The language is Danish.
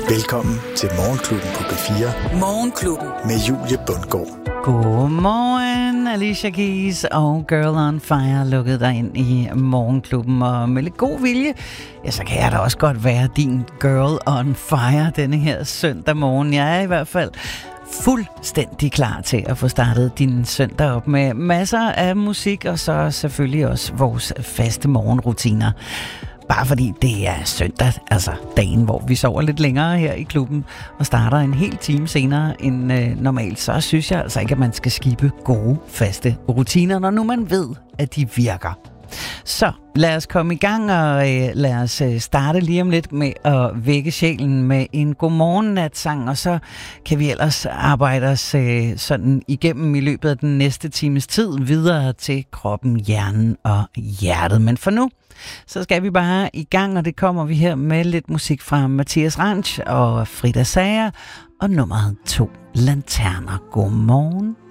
Velkommen til Morgenklubben på P4. Morgenklubben med Julie Bundgaard. Godmorgen, Alicia Keys og Girl on Fire lukkede dig ind i Morgenklubben. Og med lidt god vilje, ja, så kan jeg da også godt være din Girl on Fire denne her søndag morgen. Jeg er i hvert fald fuldstændig klar til at få startet din søndag op med masser af musik, og så selvfølgelig også vores faste morgenrutiner. Bare fordi det er søndag, altså dagen, hvor vi sover lidt længere her i klubben og starter en hel time senere end normalt, så synes jeg altså ikke, at man skal skippe gode, faste rutiner, når nu man ved, at de virker. Så lad os komme i gang, og lad os starte lige om lidt med at vække sjælen med en godmorgen-natsang, og så kan vi ellers arbejde os sådan igennem i løbet af den næste times tid videre til kroppen, hjernen og hjertet. Men for nu, så skal vi bare i gang, og det kommer vi her med lidt musik fra Mathias Ranch og Frida Sager og nummeret 2 Lanterner. Godmorgen.